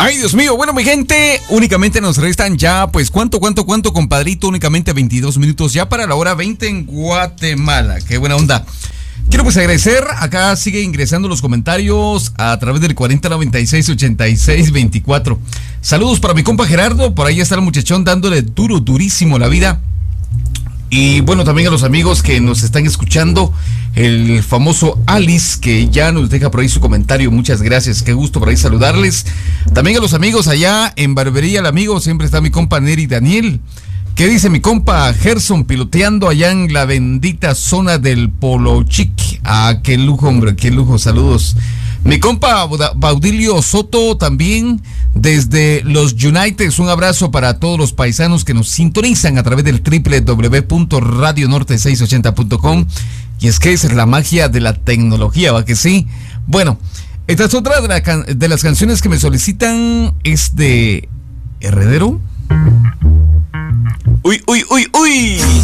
Ay, Dios mío, bueno, mi gente, únicamente nos restan ya, pues, ¿cuánto, compadrito? Únicamente 22 minutos ya para la hora 20 en Guatemala. Qué buena onda. Quiero pues agradecer, acá sigue ingresando los comentarios a través del 4096-8624. Saludos para mi compa Gerardo, por ahí está el muchachón dándole durísimo la vida. Y bueno, también a los amigos que nos están escuchando, el famoso Alice, que ya nos deja por ahí su comentario. Muchas gracias, qué gusto por ahí saludarles. También a los amigos allá en Barbería El Amigo, siempre está mi compa Neri Daniel. ¿Qué dice mi compa Gerson piloteando allá en la bendita zona del Polo Chic? Ah, qué lujo, hombre, qué lujo, saludos. Mi compa Baudilio Soto también desde los United, un abrazo para todos los paisanos que nos sintonizan a través del www.radionorte680.com. Y es que esa es la magia de la tecnología, ¿va que sí? Bueno, esta es otra de las canciones que me solicitan, es de Heredero. Uy.